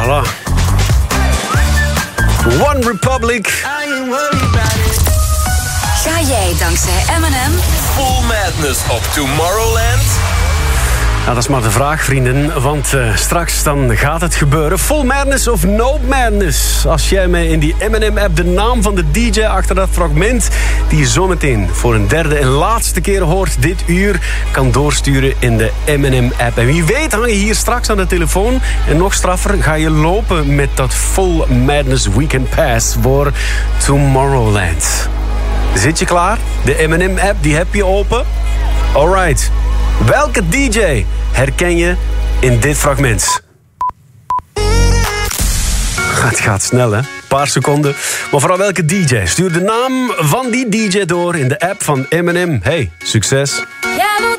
la. One Republic. Ga jij dankzij M&M Full Madness op Tomorrowland? Nou, dat is maar de vraag, vrienden. Want straks dan gaat het gebeuren. Full Madness of No Madness? Als jij mij in die M&M-app de naam van de DJ achter dat fragment... die je zometeen voor een derde en laatste keer hoort dit uur... kan doorsturen in de M&M-app. En wie weet hang je hier straks aan de telefoon... en nog straffer ga je lopen met dat Full Madness Weekend Pass voor Tomorrowland. Zit je klaar? De M&M-app, die heb je open? Alright. Welke DJ herken je in dit fragment? Het gaat snel, hè? Een paar seconden. Maar vooral welke DJ? Stuur de naam van die DJ door in de app van M&M. Hey, succes! Jij wilt